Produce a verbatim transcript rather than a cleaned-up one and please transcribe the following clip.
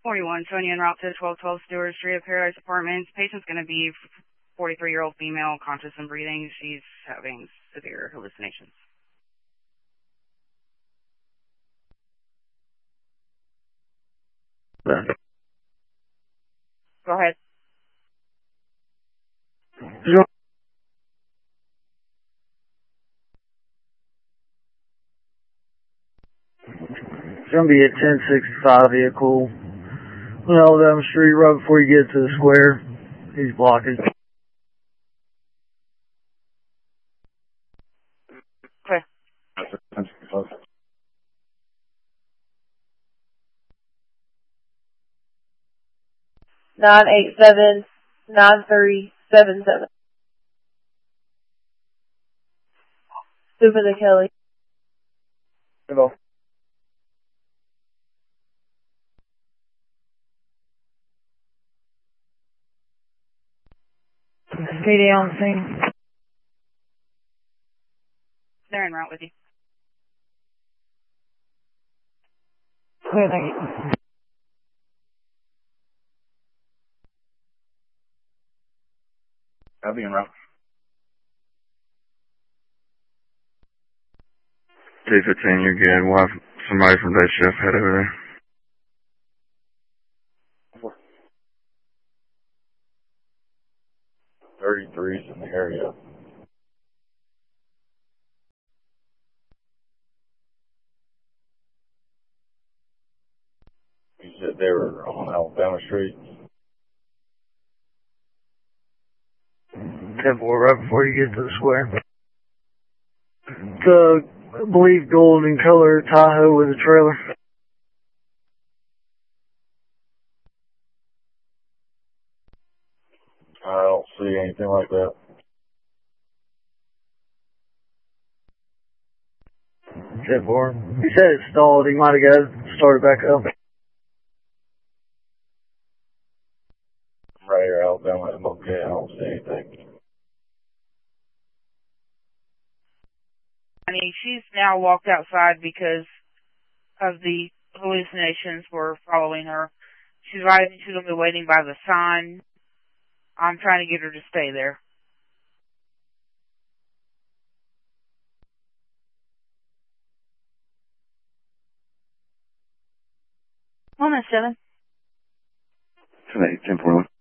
forty-one, Tony en route to twelve twelve Stewart Street at Paradise Apartments. Patient's going to be forty-three-year-old female, conscious and breathing. She's having severe hallucinations. Yeah. Go ahead. Sure. It's going to be a ten sixty-five vehicle. On Alabama Street right before you get to the square. He's blocking. Okay. Nine eight seven nine three seven seven. Stupid and Kelly. Hello. P D on the scene. They're en route with you. Clear, thank you. I'll be en route. T fifteen, you're good. We'll have somebody from day shift head over there. thirty-three's in the area. You said they were on Alabama Street. ten four right before you get to the square. The, I believe, golden color Tahoe with a trailer. I don't see anything like that. ten four. He said it stalled. He might have got it started back up. I'm right here, Alabama. I'm okay. I don't see anything. I mean, she's now walked outside because of the hallucinations were following her. She's right, she's going to be waiting by the sign. I'm trying to get her to stay there. One minute, seven. ten eight, ten four one.